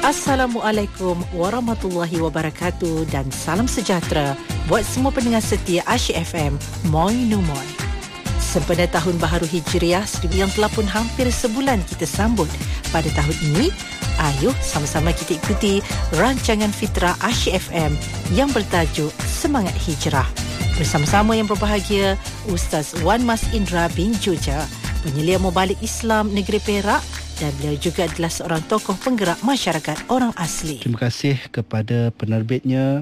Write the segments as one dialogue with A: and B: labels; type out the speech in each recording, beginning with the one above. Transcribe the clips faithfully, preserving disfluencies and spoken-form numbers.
A: Assalamualaikum warahmatullahi wabarakatuh dan salam sejahtera buat semua pendengar setia Asyik F M. Moi no moi. Sempena tahun baharu Hijriah seribu yang telah pun hampir sebulan kita sambut pada tahun ini, ayuh sama-sama kita ikuti rancangan Fitrah Asyik F M yang bertajuk Semangat Hijrah. Bersama-sama yang berbahagia Ustaz Wan Mas Indra bin Juja, penyelia Mubalik Islam Negeri Perak, dan beliau juga adalah seorang tokoh penggerak masyarakat orang asli.
B: Terima kasih kepada penerbitnya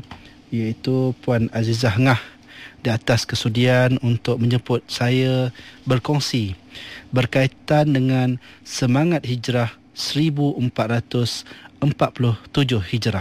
B: iaitu Puan Azizah Ngah di atas kesudian untuk menjemput saya berkongsi berkaitan dengan semangat hijrah seribu empat ratus empat puluh tujuh Hijrah.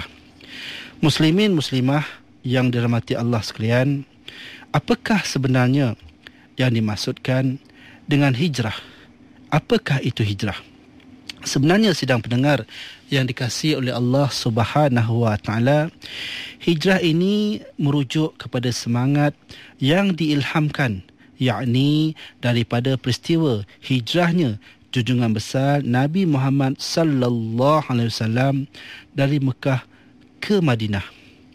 B: Muslimin muslimah yang dirahmati Allah sekalian, apakah sebenarnya yang dimaksudkan dengan hijrah? Apakah itu hijrah? Sebenarnya sidang pendengar yang dikasihi oleh Allah Subhanahu wa taala, hijrah ini merujuk kepada semangat yang diilhamkan, yakni daripada peristiwa hijrahnya junjungan besar Nabi Muhammad sallallahu alaihi wasallam dari Mekah ke Madinah.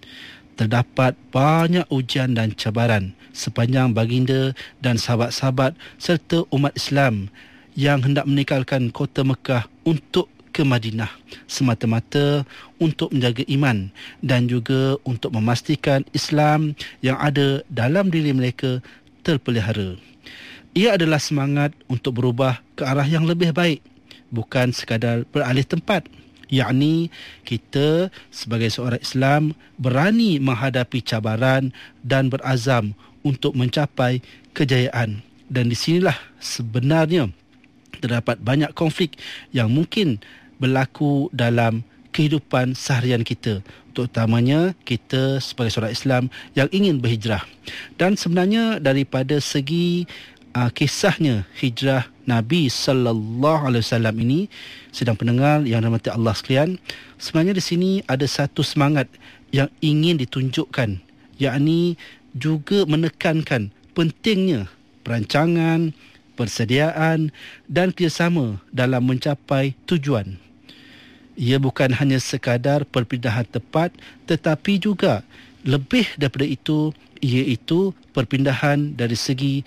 B: Terdapat banyak ujian dan cabaran sepanjang baginda dan sahabat-sahabat serta umat Islam yang hendak meninggalkan kota Mekah untuk ke Madinah semata-mata untuk menjaga iman dan juga untuk memastikan Islam yang ada dalam diri mereka terpelihara. Ia adalah semangat untuk berubah ke arah yang lebih baik, bukan sekadar beralih tempat. Yakni kita sebagai seorang Islam berani menghadapi cabaran dan berazam untuk mencapai kejayaan. Dan di sinilah sebenarnya terdapat banyak konflik yang mungkin berlaku dalam kehidupan seharian kita, terutamanya kita sebagai seorang Islam yang ingin berhijrah. Dan sebenarnya daripada segi uh, kisahnya hijrah Nabi sallallahu alaihi wasallam ini, sidang pendengar yang dirahmati Allah sekalian, sebenarnya di sini ada satu semangat yang ingin ditunjukkan, yakni juga menekankan pentingnya perancangan, persediaan dan kerjasama dalam mencapai tujuan. Ia bukan hanya sekadar perpindahan tempat, tetapi juga lebih daripada itu, iaitu perpindahan dari segi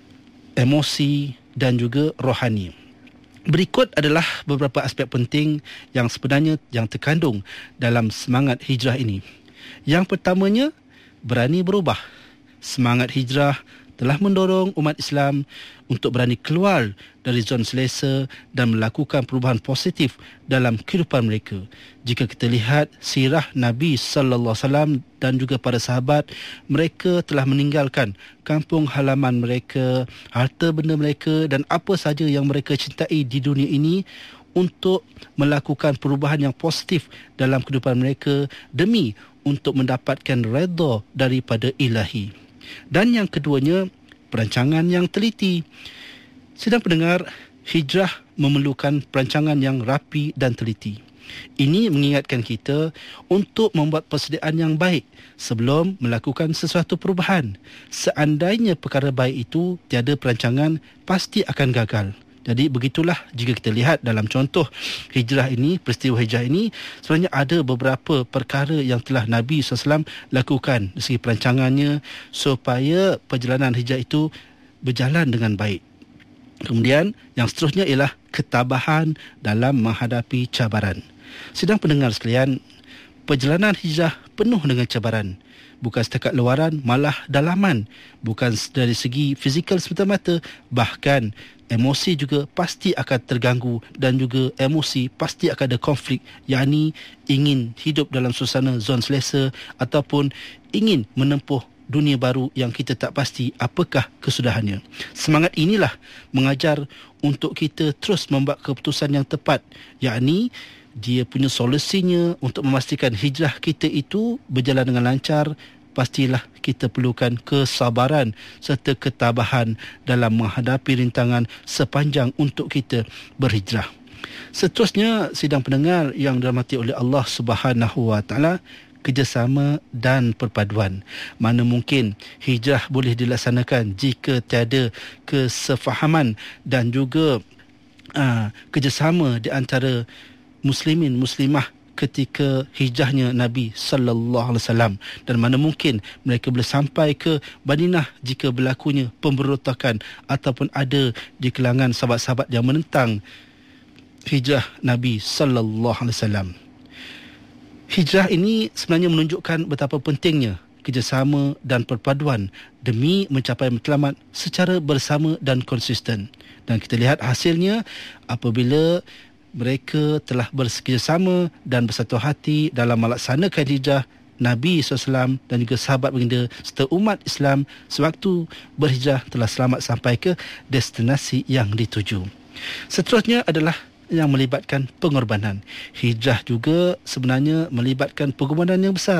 B: emosi dan juga rohani. Berikut adalah beberapa aspek penting yang sebenarnya yang terkandung dalam semangat hijrah ini. Yang pertamanya, berani berubah. Semangat hijrah telah mendorong umat Islam untuk berani keluar dari zon selesa dan melakukan perubahan positif dalam kehidupan mereka. Jika kita lihat sirah Nabi sallallahu alaihi wasallam dan juga para sahabat, mereka telah meninggalkan kampung halaman mereka, harta benda mereka dan apa saja yang mereka cintai di dunia ini untuk melakukan perubahan yang positif dalam kehidupan mereka demi untuk mendapatkan redha daripada Ilahi. Dan yang keduanya, perancangan yang teliti. Sidang pendengar, hijrah memerlukan perancangan yang rapi dan teliti. Ini mengingatkan kita untuk membuat persediaan yang baik sebelum melakukan sesuatu perubahan. Seandainya perkara baik itu tiada perancangan, pasti akan gagal. Jadi begitulah jika kita lihat dalam contoh hijrah ini, peristiwa hijrah ini, sebenarnya ada beberapa perkara yang telah Nabi sallallahu alaihi wasallam lakukan dari segi perancangannya supaya perjalanan hijrah itu berjalan dengan baik. Kemudian yang seterusnya ialah ketabahan dalam menghadapi cabaran. Sidang pendengar sekalian, perjalanan hijrah penuh dengan cabaran. Bukan setakat luaran, malah dalaman. Bukan dari segi fizikal semata-mata, bahkan emosi juga pasti akan terganggu dan juga emosi pasti akan ada konflik, yakni ingin hidup dalam suasana zon selesa ataupun ingin menempuh dunia baru yang kita tak pasti apakah kesudahannya. Semangat inilah mengajar untuk kita terus membuat keputusan yang tepat, yakni dia punya solusinya untuk memastikan hijrah kita itu berjalan dengan lancar. Pastilah kita perlukan kesabaran serta ketabahan dalam menghadapi rintangan sepanjang untuk kita berhijrah. Seterusnya, sidang pendengar yang dirahmati oleh Allah Subhanahu wa taala, kerjasama dan perpaduan. Mana mungkin hijrah boleh dilaksanakan jika tiada kesefahaman dan juga uh, kerjasama di antara muslimin muslimah ketika hijrahnya Nabi sallallahu alaihi wasallam, dan mana mungkin mereka boleh sampai ke Madinah jika berlakunya pemberontakan ataupun ada di kalangan sahabat-sahabat yang menentang hijrah Nabi sallallahu alaihi wasallam. Hijrah ini sebenarnya menunjukkan betapa pentingnya kerjasama dan perpaduan demi mencapai matlamat secara bersama dan konsisten. Dan kita lihat hasilnya apabila mereka telah bekerjasama dan bersatu hati dalam melaksanakan hijrah Nabi sallallahu alaihi wasallam dan juga sahabat baginda serta umat Islam sewaktu berhijrah telah selamat sampai ke destinasi yang dituju. Seterusnya adalah yang melibatkan pengorbanan. Hijrah juga sebenarnya melibatkan pengorbanan yang besar,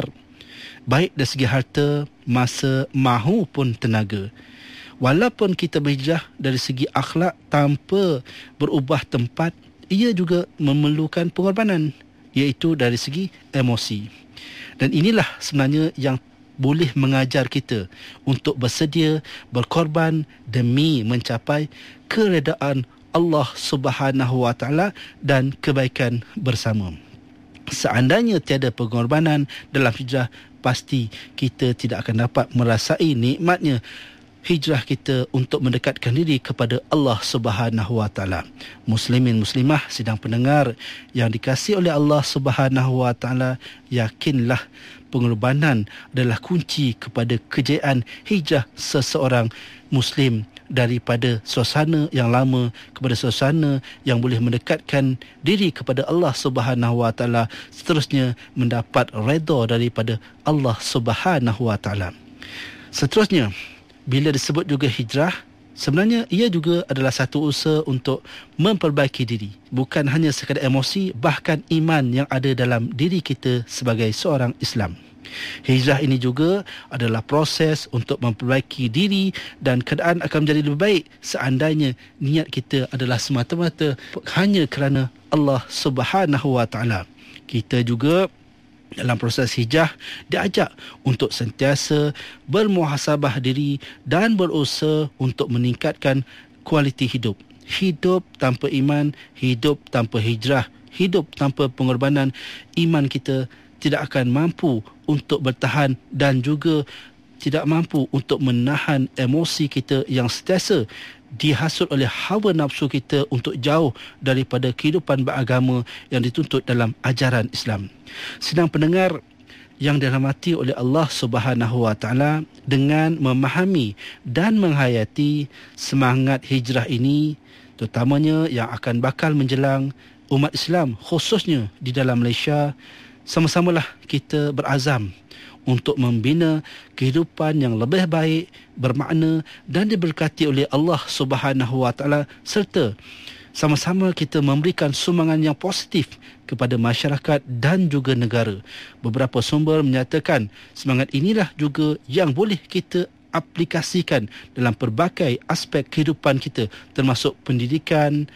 B: baik dari segi harta, masa, maupun tenaga. Walaupun kita berhijrah dari segi akhlak tanpa berubah tempat, ia juga memerlukan pengorbanan, iaitu dari segi emosi. Dan inilah sebenarnya yang boleh mengajar kita untuk bersedia berkorban demi mencapai keredaan Allah Subhanahu Wa Taala dan kebaikan bersama. Seandainya tiada pengorbanan dalam hijrah, pasti kita tidak akan dapat merasai nikmatnya hijrah kita untuk mendekatkan diri kepada Allah Subhanahu Wa Taala. Muslimin muslimah sidang pendengar yang dikasihi oleh Allah Subhanahu Wa Taala, yakinlah pengorbanan adalah kunci kepada kejayaan hijrah seseorang muslim daripada suasana yang lama kepada suasana yang boleh mendekatkan diri kepada Allah Subhanahu Wa Taala, seterusnya mendapat redha daripada Allah Subhanahu Wa Taala. Seterusnya, bila disebut juga hijrah, sebenarnya ia juga adalah satu usaha untuk memperbaiki diri. Bukan hanya sekadar emosi, bahkan iman yang ada dalam diri kita sebagai seorang Islam. Hijrah ini juga adalah proses untuk memperbaiki diri dan keadaan akan menjadi lebih baik seandainya niat kita adalah semata-mata hanya kerana Allah Subhanahu Wa Taala. Kita juga dalam proses hijrah diajak untuk sentiasa bermuhasabah diri dan berusaha untuk meningkatkan kualiti hidup. Hidup tanpa iman, hidup tanpa hijrah, hidup tanpa pengorbanan, iman kita tidak akan mampu untuk bertahan dan juga tidak mampu untuk menahan emosi kita yang sentiasa dihasut oleh hawa nafsu kita untuk jauh daripada kehidupan beragama yang dituntut dalam ajaran Islam. Sedang pendengar yang dirahmati oleh Allah Subhanahu Wa Taala, dengan memahami dan menghayati semangat hijrah ini, terutamanya yang akan bakal menjelang umat Islam khususnya di dalam Malaysia, sama-samalah kita berazam untuk membina kehidupan yang lebih baik, bermakna dan diberkati oleh Allah Subhanahu Wa Taala, serta sama-sama kita memberikan sumbangan yang positif kepada masyarakat dan juga negara. Beberapa sumber menyatakan semangat inilah juga yang boleh kita aplikasikan dalam pelbagai aspek kehidupan kita, termasuk pendidikan,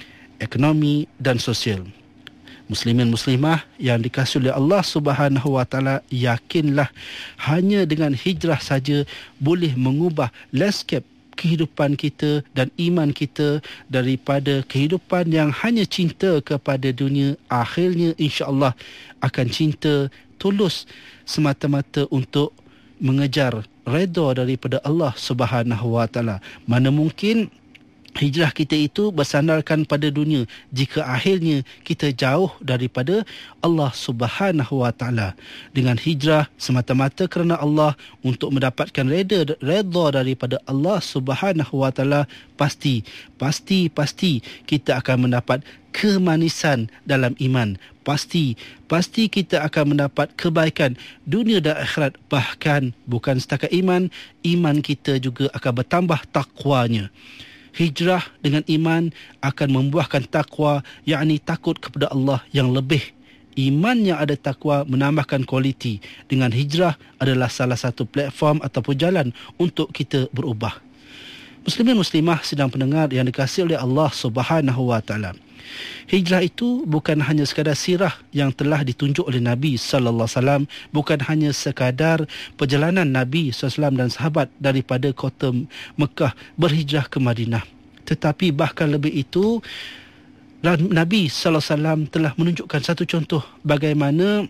B: ekonomi dan sosial. Muslimin muslimah yang dikasihi oleh Allah Subhanahu Wa Taala, yakinlah hanya dengan hijrah saja boleh mengubah landscape kehidupan kita dan iman kita daripada kehidupan yang hanya cinta kepada dunia, akhirnya insya-Allah akan cinta tulus semata-mata untuk mengejar redha daripada Allah Subhanahu Wa Taala. Mana mungkin hijrah kita itu bersandarkan pada dunia jika akhirnya kita jauh daripada Allah Subhanahu Wa Taala. Dengan hijrah semata-mata kerana Allah untuk mendapatkan redha redha daripada Allah Subhanahu Wa Taala, pasti pasti pasti kita akan mendapat kemanisan dalam iman. Pasti pasti kita akan mendapat kebaikan dunia dan akhirat. Bahkan bukan setakat iman, iman kita juga akan bertambah takwanya. Hijrah dengan iman akan membuahkan takwa, yakni takut kepada Allah yang lebih. Iman yang ada takwa menambahkan kualiti. Dengan hijrah adalah salah satu platform ataupun jalan untuk kita berubah. Muslimin muslimah sedang pendengar yang dikasihi oleh Allah Subhanahu Wa Taala. Hijrah itu bukan hanya sekadar sirah yang telah ditunjuk oleh Nabi sallallahu alaihi wasallam, bukan hanya sekadar perjalanan Nabi sallallahu alaihi wasallam dan sahabat daripada kota Mekah berhijrah ke Madinah, tetapi bahkan lebih itu Nabi sallallahu alaihi wasallam telah menunjukkan satu contoh bagaimana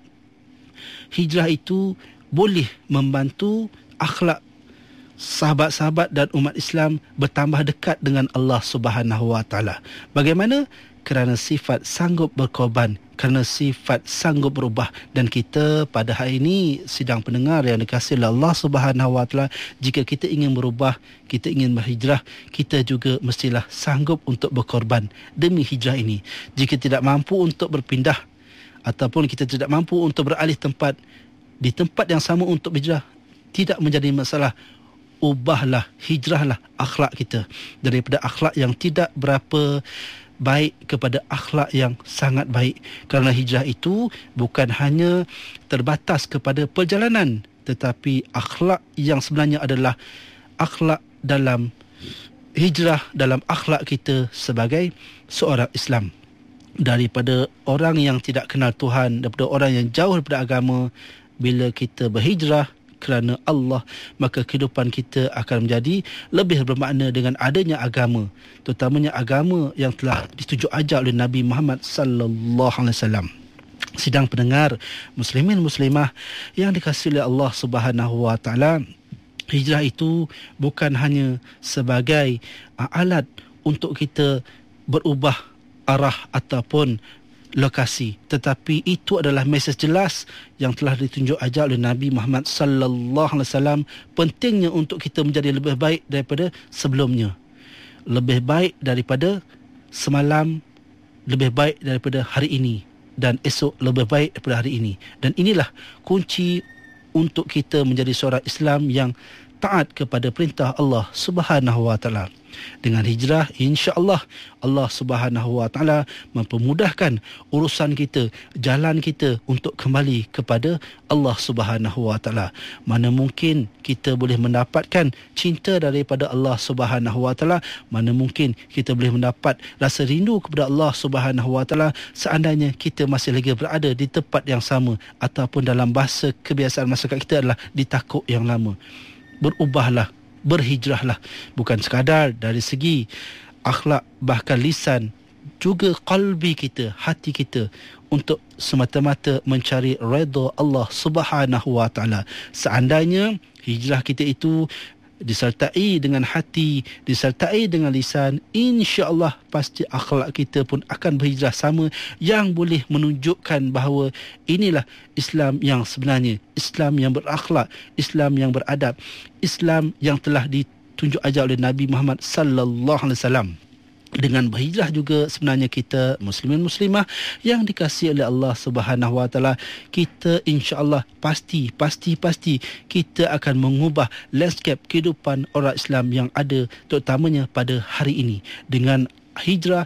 B: hijrah itu boleh membantu akhlak sahabat-sahabat dan umat Islam bertambah dekat dengan Allah Subhanahu Wa Taala. Bagaimana? Kerana sifat sanggup berkorban, kerana sifat sanggup berubah. Dan kita pada hari ini, sidang pendengar yang dikasihi oleh Allah Subhanahu Wa Taala, jika kita ingin berubah, kita ingin berhijrah, kita juga mestilah sanggup untuk berkorban demi hijrah ini. Jika tidak mampu untuk berpindah ataupun kita tidak mampu untuk beralih tempat di tempat yang sama untuk hijrah, tidak menjadi masalah. Ubahlah, hijrahlah akhlak kita daripada akhlak yang tidak berapa baik kepada akhlak yang sangat baik. Kerana hijrah itu bukan hanya terbatas kepada perjalanan, tetapi akhlak yang sebenarnya adalah akhlak dalam hijrah, dalam akhlak kita sebagai seorang Islam. Daripada orang yang tidak kenal Tuhan, daripada orang yang jauh daripada agama, bila kita berhijrah kerana Allah, maka kehidupan kita akan menjadi lebih bermakna dengan adanya agama, terutamanya agama yang telah ditunjuk ajar oleh Nabi Muhammad sallallahu alaihi wasallam. Sidang pendengar muslimin muslimah yang dikasihi oleh Allah Subhanahu Wa Taala, hijrah itu bukan hanya sebagai alat untuk kita berubah arah ataupun lokasi, tetapi itu adalah mesej jelas yang telah ditunjuk ajar oleh Nabi Muhammad sallallahu alaihi wasallam. Pentingnya untuk kita menjadi lebih baik daripada sebelumnya, lebih baik daripada semalam, lebih baik daripada hari ini, dan esok lebih baik daripada hari ini. Dan inilah kunci untuk kita menjadi seorang Islam yang taat kepada perintah Allah Subhanahu Wa Taala. Dengan hijrah, insya-Allah Allah Subhanahu Wa Taala mempermudahkan urusan kita, jalan kita untuk kembali kepada Allah Subhanahu Wa Taala. Mana mungkin kita boleh mendapatkan cinta daripada Allah Subhanahu Wa Taala, mana mungkin kita boleh mendapat rasa rindu kepada Allah Subhanahu Wa Taala seandainya kita masih lagi berada di tempat yang sama, ataupun dalam bahasa kebiasaan masyarakat kita adalah di takuk yang lama. Berubahlah, berhijrahlah, bukan sekadar dari segi akhlak, bahkan lisan, juga qalbi kita, hati kita, untuk semata-mata mencari redha Allah Subhanahu Wa Taala. Seandainya hijrah kita itu disertai dengan hati, disertai dengan lisan, insya-Allah pasti akhlak kita pun akan berhijrah sama, yang boleh menunjukkan bahawa inilah Islam yang sebenarnya, Islam yang berakhlak, Islam yang beradab, Islam yang telah ditunjuk ajar oleh Nabi Muhammad sallallahu alaihi wasallam. Dengan berhijrah juga sebenarnya kita muslimin muslimah yang dikasihi oleh Allah Subhanahu Wa Taala, kita insya-Allah pasti pasti pasti kita akan mengubah landscape kehidupan orang Islam yang ada terutamanya pada hari ini. Dengan hijrah,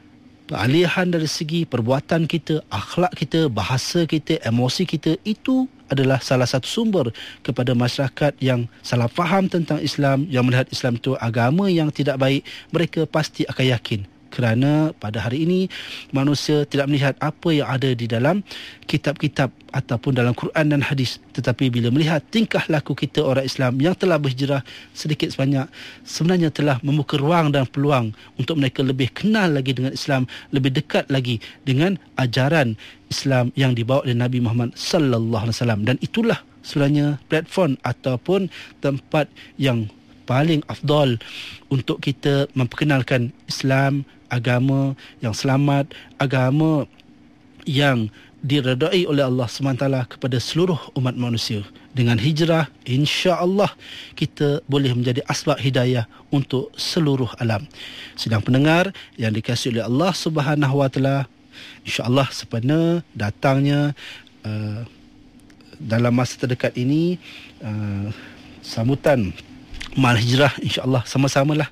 B: peralihan dari segi perbuatan kita, akhlak kita, bahasa kita, emosi kita, itu adalah salah satu sumber kepada masyarakat yang salah faham tentang Islam, yang melihat Islam itu agama yang tidak baik. Mereka pasti akan yakin, kerana pada hari ini manusia tidak melihat apa yang ada di dalam kitab-kitab ataupun dalam Quran dan hadis, tetapi bila melihat tingkah laku kita orang Islam yang telah berhijrah sedikit sebanyak, sebenarnya telah membuka ruang dan peluang untuk mereka lebih kenal lagi dengan Islam, lebih dekat lagi dengan ajaran Islam yang dibawa oleh Nabi Muhammad sallallahu alaihi wasallam. Dan itulah sebenarnya platform ataupun tempat yang paling afdal untuk kita memperkenalkan Islam, agama yang selamat, agama yang diredai oleh Allah subhanahu wa taala kepada seluruh umat manusia. Dengan hijrah, insya-Allah kita boleh menjadi asbab hidayah untuk seluruh alam. Sedang pendengar yang dikasihi oleh Allah Subhanahu wa taala, insya-Allah sempena datangnya uh, dalam masa terdekat ini uh, sambutan Mal Hijrah, insya-Allah sama-samalah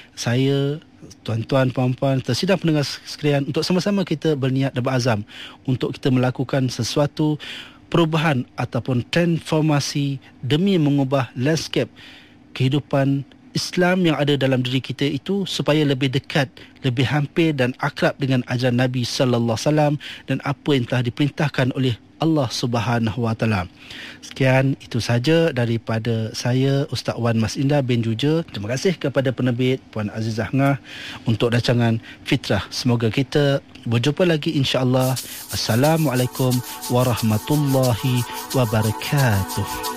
B: saya, tuan-tuan, puan-puan, tersidang pendengar sekalian, untuk sama-sama kita berniat dan berazam untuk kita melakukan sesuatu perubahan ataupun transformasi demi mengubah landscape kehidupan Islam yang ada dalam diri kita itu supaya lebih dekat, lebih hampir dan akrab dengan ajaran Nabi sallallahu alaihi wasallam dan apa yang telah diperintahkan oleh Allah Subhanahu Wa Taala. Sekian, itu saja daripada saya, Ustaz Wan Mas Indah bin Juja. Terima kasih kepada penerbit Puan Azizah Ngah untuk rancangan Fitrah. Semoga kita berjumpa lagi insya-Allah. Assalamualaikum warahmatullahi wabarakatuh.